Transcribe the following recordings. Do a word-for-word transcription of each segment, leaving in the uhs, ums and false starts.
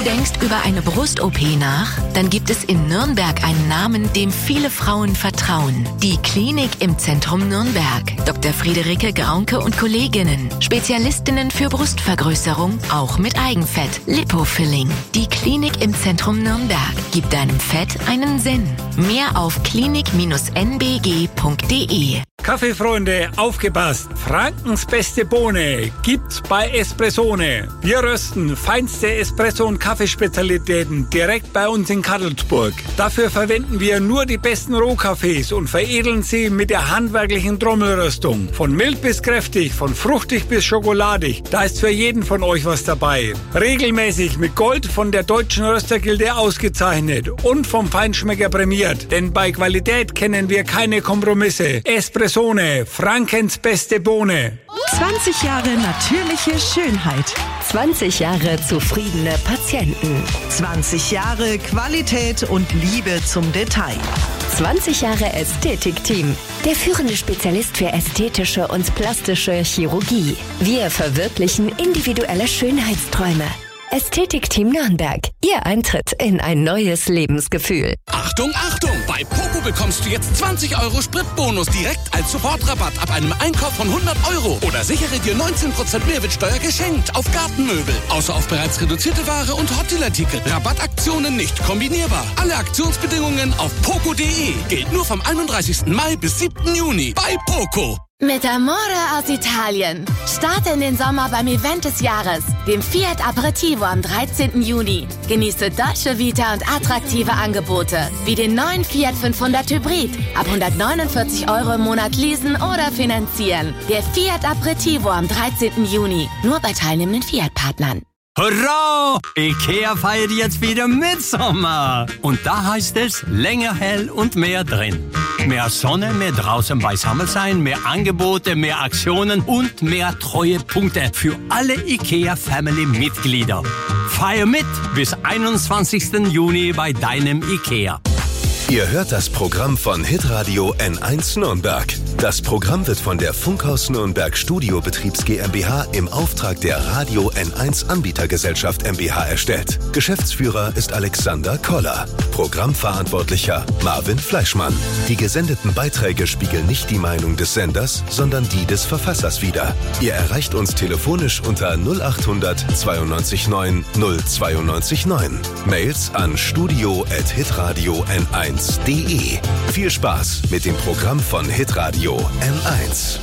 denkst über eine Brust-O P nach? Dann gibt es in Nürnberg einen Namen, dem viele Frauen vertrauen. Die Klinik im Zentrum Nürnberg. Doktor Friederike Graunke und Kolleginnen. Spezialistinnen für Brustvergrößerung, auch mit Eigenfett. Lipofilling. Die Klinik im Zentrum Nürnberg gibt deinem Fett einen Sinn. Mehr auf klinik Bindestrich n b g punkt d e. Kaffeefreunde, aufgepasst! Frankens beste Bohne gibt's bei Espressone. Wir rösten feinste Espresso- und Kaffeespezialitäten direkt bei uns in Kadelsburg. Dafür verwenden wir nur die besten Rohkaffees und veredeln sie mit der handwerklichen Trommelröstung. Von mild bis kräftig, von fruchtig bis schokoladig, da ist für jeden von euch was dabei. Regelmäßig mit Gold von der Deutschen Röstergilde ausgezeichnet und vom Feinschmecker prämiert. Denn bei Qualität kennen wir keine Kompromisse. Espresso Frankens beste Bohne. zwanzig Jahre natürliche Schönheit. zwanzig Jahre zufriedene Patienten. zwanzig Jahre Qualität und Liebe zum Detail. zwanzig Jahre Ästhetikteam. Der führende Spezialist für ästhetische und plastische Chirurgie. Wir verwirklichen individuelle Schönheitsträume. Ästhetikteam Nürnberg. Ihr Eintritt in ein neues Lebensgefühl. Achtung, Achtung! Bei Poco bekommst du jetzt zwanzig Euro Spritbonus direkt als Sofortrabatt ab einem Einkauf von hundert Euro. Oder sichere dir neunzehn Prozent Mehrwertsteuer geschenkt auf Gartenmöbel. Außer auf bereits reduzierte Ware und Hotelartikel. Rabattaktionen nicht kombinierbar. Alle Aktionsbedingungen auf poco punkt de. Gilt nur vom einunddreißigsten Mai bis siebten Juni bei Poco. Mit Amore aus Italien. Starte in den Sommer beim Event des Jahres, dem Fiat Aperitivo am dreizehnten Juni. Genieße deutsche Vita und attraktive Angebote, wie den neuen Fiat fünfhundert Hybrid. Ab hundertneunundvierzig Euro im Monat leasen oder finanzieren. Der Fiat Aperitivo am dreizehnten Juni. Nur bei teilnehmenden Fiat-Partnern. Hurra! Ikea feiert jetzt wieder Mitsommer. Und da heißt es länger hell und mehr drin. Mehr Sonne, mehr draußen beisammen sein, mehr Angebote, mehr Aktionen und mehr Treuepunkte für alle Ikea-Family-Mitglieder. Feier mit bis einundzwanzigsten Juni bei deinem Ikea. Ihr hört das Programm von Hitradio N eins Nürnberg. Das Programm wird von der Funkhaus Nürnberg Studiobetriebs GmbH im Auftrag der Radio N eins Anbietergesellschaft GmbH erstellt. Geschäftsführer ist Alexander Koller. Programmverantwortlicher Marvin Fleischmann. Die gesendeten Beiträge spiegeln nicht die Meinung des Senders, sondern die des Verfassers wider. Ihr erreicht uns telefonisch unter null achthundert zweiundneunzig neun null zweiundneunzig neun. Mails an studio at hitradio n eins punkt de. Viel Spaß mit dem Programm von Hitradio N eins.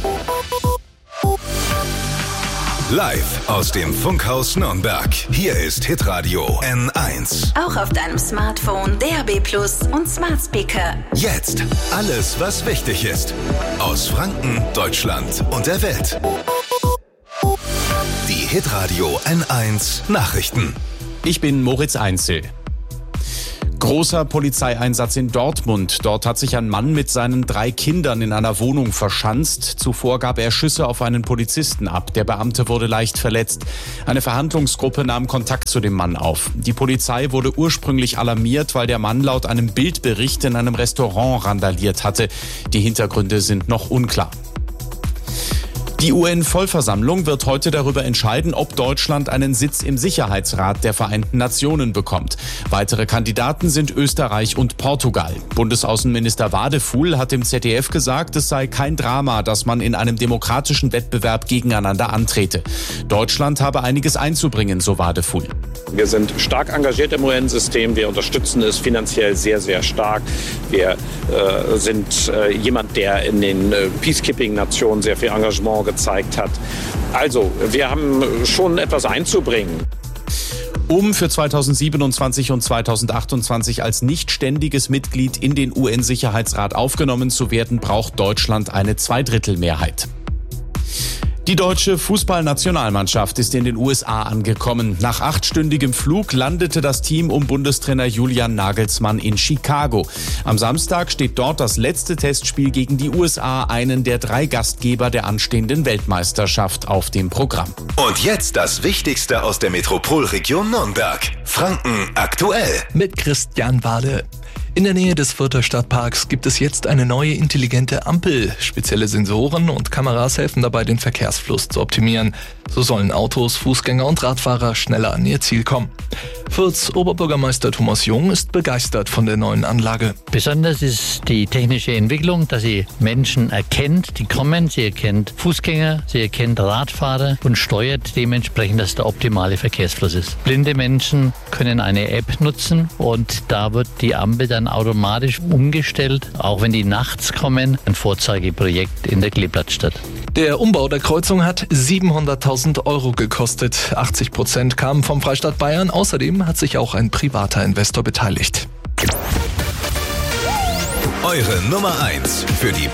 Live aus dem Funkhaus Nürnberg. Hier ist Hitradio N eins. Auch auf deinem Smartphone, D A B Plus und Smart Speaker. Jetzt alles, was wichtig ist. Aus Franken, Deutschland und der Welt. Die Hitradio N eins Nachrichten. Ich bin Moritz Einzel. Großer Polizeieinsatz in Dortmund. Dort hat sich ein Mann mit seinen drei Kindern in einer Wohnung verschanzt. Zuvor gab er Schüsse auf einen Polizisten ab. Der Beamte wurde leicht verletzt. Eine Verhandlungsgruppe nahm Kontakt zu dem Mann auf. Die Polizei wurde ursprünglich alarmiert, weil der Mann laut einem Bildbericht in einem Restaurant randaliert hatte. Die Hintergründe sind noch unklar. Die U N-Vollversammlung wird heute darüber entscheiden, ob Deutschland einen Sitz im Sicherheitsrat der Vereinten Nationen bekommt. Weitere Kandidaten sind Österreich und Portugal. Bundesaußenminister Wadefuhl hat dem Z D F gesagt, es sei kein Drama, dass man in einem demokratischen Wettbewerb gegeneinander antrete. Deutschland habe einiges einzubringen, so Wadefuhl. Wir sind stark engagiert im U N-System. Wir unterstützen es finanziell sehr, sehr stark. Wir äh, sind äh, jemand, der in den äh, Peacekeeping-Nationen sehr viel Engagement gezeigt hat. Also, wir haben schon etwas einzubringen. Um für zweitausendsiebenundzwanzig und zweitausendachtundzwanzig als nicht ständiges Mitglied in den U N-Sicherheitsrat aufgenommen zu werden, braucht Deutschland eine Zweidrittelmehrheit. Die deutsche Fußballnationalmannschaft ist in den U S A angekommen. Nach achtstündigem Flug landete das Team um Bundestrainer Julian Nagelsmann in Chicago. Am Samstag steht dort das letzte Testspiel gegen die U S A, einen der drei Gastgeber der anstehenden Weltmeisterschaft, auf dem Programm. Und jetzt das Wichtigste aus der Metropolregion Nürnberg. Franken aktuell. Mit Christian Wade. In der Nähe des Fürther Stadtparks gibt es jetzt eine neue intelligente Ampel. Spezielle Sensoren und Kameras helfen dabei, den Verkehrsfluss zu optimieren. So sollen Autos, Fußgänger und Radfahrer schneller an ihr Ziel kommen. Fürths Oberbürgermeister Thomas Jung ist begeistert von der neuen Anlage. Besonders ist die technische Entwicklung, dass sie Menschen erkennt, die kommen, sie erkennt Fußgänger, sie erkennt Radfahrer und steuert dementsprechend, dass der optimale Verkehrsfluss ist. Blinde Menschen können eine App nutzen und da wird die Ampel dann automatisch umgestellt, auch wenn die nachts kommen, ein Vorzeigeprojekt in der Kleeblattstadt. Der Umbau der Kreuzung hat siebenhunderttausend Euro gekostet. achtzig Prozent kamen vom Freistaat Bayern. Außerdem hat sich auch ein privater Investor beteiligt. Eure Nummer eins für die